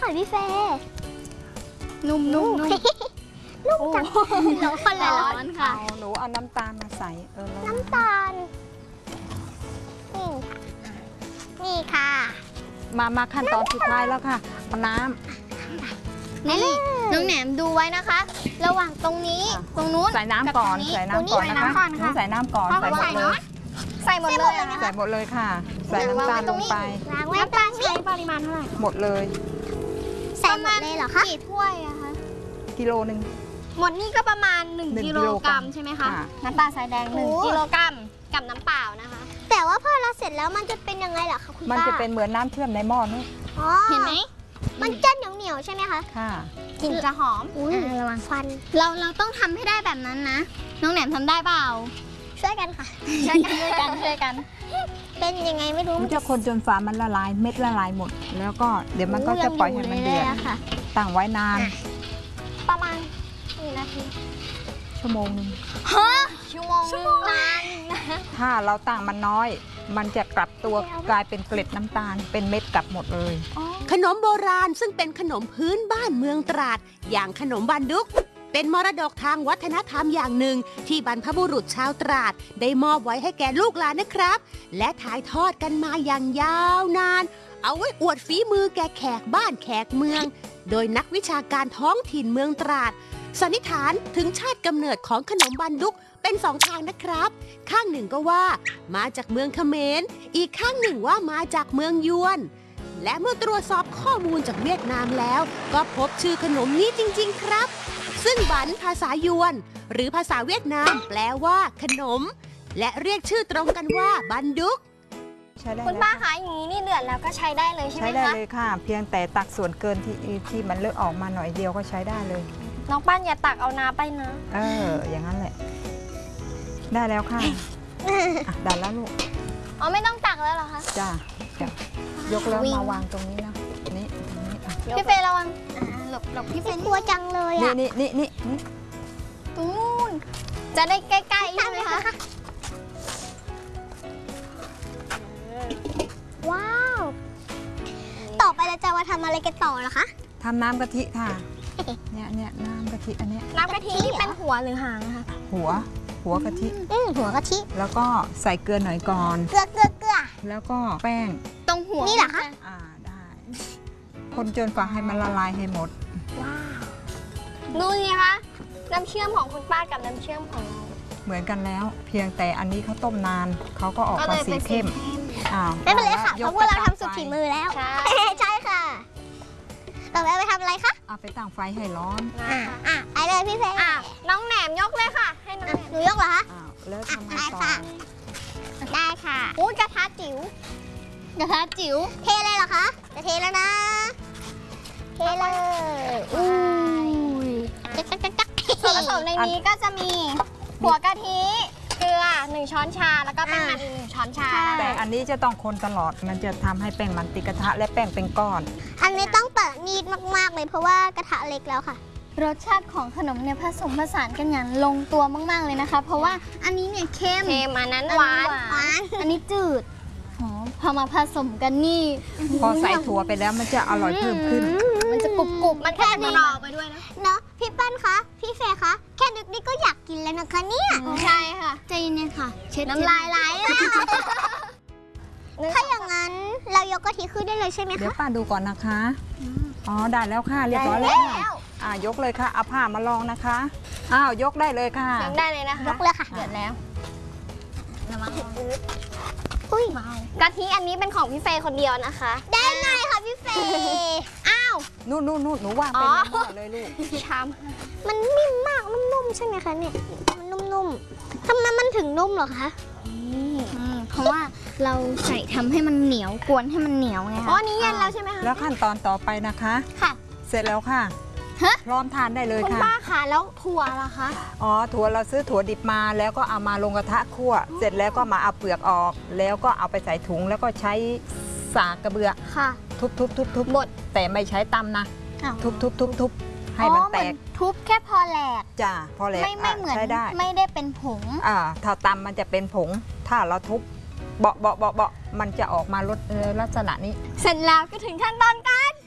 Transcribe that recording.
ค่ะพี่เฟย์นุ่มนุ่มจังน้องคนละร้อนค่ะหนูเอาน้ำตาลมาใส่น้ำตาลนี่ค่ะมาขั้นตอนสุดท้ายแล้วค่ะเอาน้ำนี่น้องแหนมดูไว้นะคะ ระหว่างตรงนี้ตรงนู้นใส่น้ำก่อนใส่น้ำก่อนนะคะใส่น้ำก่อนใส่หมดเลยใส่หมดเลยใส่หมดเลยค่ะใส่น้ำตาลลงไปน้ำตาลใช้ปริมาณเท่าไหร่หมดเลยใส่หมดเลยเหรอคะกี่ถ้วยอะคะกิโลหนึ่งหมดนี่ก็ประมาณ1 กิโลกรัมใช่ไหมคะน้ำตาลทรายแดง1 กิโลกรัมกับน้ำเปล่านะคะแต่ว่าพอเราเสร็จแล้วมันจะเป็นยังไงล่ะคะคุณป้ามันจะเป็นเหมือนน้ำเชื่อมในหม้อนี่เห็นไหมมันจะเหนียวใช่ไหมคะค่ะกลิ่นจะหอมระวังฟันเราต้องทำให้ได้แบบนั้นนะน้องแหนมทำได้เปล่าช่วยกันค่ะช่วยกันเป็นยังไงไม่รู้มันจะคนจนฝามันละลายเม็ดละลายหมดแล้วก็เดี๋ยวมันก็จะปล่อยให้มันเดือดตั้งไว้นานประมาณกี่นาทีชั่วโมงนึงชั่วโมงนานนะถ้าเราตั้งมันน้อยมันจะกลับตัวกลายเป็นเกล็ดน้ำตาลเป็นเม็ดกลับหมดเลยขนมโบราณซึ่งเป็นขนมพื้นบ้านเมืองตราดอย่างขนมบันดุกเป็นมรดกทางวัฒนธรรมอย่างหนึ่งที่บรรพบุรุษชาวตราดได้มอบไว้ให้แก่ลูกหลานนะครับและถ่ายทอดกันมาอย่างยาวนานเอาไว้อวดฝีมือแก่แขกบ้านแขกเมืองโดยนักวิชาการท้องถิ่นเมืองตราดสันนิษฐานถึงชาติกำเนิดของขนมบันดุกเป็น2 ทางนะครับข้างหนึ่งก็ว่ามาจากเมืองเขมรอีกข้างหนึ่งว่ามาจากเมืองยวนและเมื่อตรวจสอบข้อมูลจากเวียดนามแล้วก็พบชื่อขนมนี้จริงๆครับซึ่งบันภาษายวนหรือภาษาเวียดนามแปลว่าขนมและเรียกชื่อตรงกันว่าบันดุกคุณป้าคะอย่างนี้นี่เดือดแล้วก็ใช้ได้เลยใช่ไหมคะใช้ได้เลยค่ะเพียงแต่ตักส่วนเกินที่มันเลอะออกมาหน่อยเดียวก็ใช้ได้เลยน้องปั้นอย่าตักเอาน้ำไปนะอย่างนั้นแหละได้แล้วค่ะได้แล้วลูกไม่ต้องตักแล้วเหรอคะจ้ายกแล้วมาวางตรงนี้นะนี่พี่เฟย์ระวังหลบพี่เฟย์กลัวจังเลยอ่ะนี่ตรงนู้นจะได้ใกล้ๆใช่ไหมคะว้าวต่อไปเราจะมาทำอะไรกันต่อเหรอคะทำน้ำกะทิค่ะเนี่ยน้ำกะทิอันนี้น้ำกะทินี่เป็นหัวหรือหางคะหัวกะทิหัวกะทิแล้วก็ใส่เกลือหน่อยก่อนเกลือแล้วก็แป้งตรงหัวนี่เหรอคะได้คนจนฝาให้มันละลายให้หมดว้าวดูสิคะน้ำเชื่อมของคุณป้ากับน้ำเชื่อมของเราเหมือนกันแล้วเพียงแต่อันนี้เขาต้มนานเขาก็ออกมาสีเข้มไม่เป็นไรค่ะเพราะว่าเราทำสุดฝีมือแล้วใช่ค่ะต่อไปไปทำอะไรคะเอาไปตั้งไฟให้ร้อนไปเลยพี่เฟย์น้องแหนมยกเลยค่ะให้น้องหนูยกเหรอคะแล้วทำไงต่อได้ค่ะกระทะจิ๋วเทเลยเหรอคะจะเทแล้วนะเทเลยส่วนผสมในนี้ก็จะมีหัวกะทิเกลือ1 ช้อนชาแล้วก็แป้งมันอีก1 ช้อนชาแต่อันนี้จะต้องคนตลอดมันจะทำให้แป้งมันติดกระทะและแป้งเป็นก้อนอันนี้ต้องเปิดมีดมากๆเลยเพราะว่ากระทะเล็กแล้วค่ะรสชาติของขนมเนี่ยผสมผสานกันอย่างลงตัวมากๆเลยนะคะเพราะว่าอันนี้เนี่ยเค็มอันนั้นหวานอันนี้จืดพอมาผสมกันนี่พอใส่ถั่วไปแล้วมันจะอร่อยเพิ่มขึ้นมันจะกรุบมันแค่กรอบไปด้วยนะเนาะพี่ปั้นคะพี่เฟย์คะแค่นึกนี่ก็อยากกินแล้วนะคะเนี่ยใช่ค่ะใจเย็นๆค่ะเช็ดน้ำลายไหลถ้าอย่างนั้นเรายกกะทิขึ้นได้เลยใช่ไหมคะเดี๋ยวป้าดูก่อนนะคะได้แล้วค่ะเรียบร้อยแล้วยกเลยค่ะเอาผ้ามารองนะคะยกได้เลยค่ะยกได้เลยนะคะยกเลยค่ะเดือดแล้วกะทิอันนี้เป็นของพี่เฟย์คนเดียวนะคะได้ไงคะพี่เฟย์นู่นหนูวางไปในหม้อเลยลูกชามมันนิ่มมากนุ่มๆใช่ไหมคะเนี่ยมันนุ่มๆทำไมมันถึงนุ่มเหรอคะเพราะว่าเราใส่ทำให้มันเหนียวกวนให้มันเหนียวไงคะนี้เย็นแล้วใช่ไหมคะแล้วขั้นตอนต่อไปนะคะค่ะเสร็จแล้วค่ะพร้อมทานได้เลยค่ะคุณป้าค่ะแล้วถั่วล่ะคะถั่วเราซื้อถั่วดิบมาแล้วก็เอามาลงกระทะคั่วเสร็จแล้วก็มาเอาเปลือกออกแล้วก็เอาไปใส่ถุงแล้วก็ใช้สากกระเบือค่ะทุบหมดแต่ไม่ใช้ตำนะทุบให้มันแตกทุบแค่พอแหลกจ้าพอแหลกไม่เหมือนไม่ได้เป็นผงถ้าตำมันจะเป็นผงถ้าเราทุบเบามันจะออกมารสลักษณะนี้เสร็จแล้วก็ถึงขั้นตอนการ